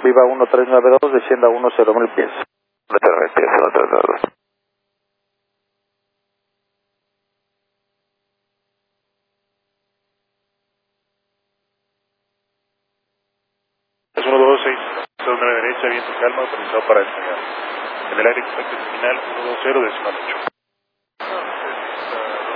Viva 1392, descienda 10.000 pies. 13.000 pies, 1392. Es 126, 9 derecha, viento calma, autorizado para despegar. En el aire contacto terminal 120, 8.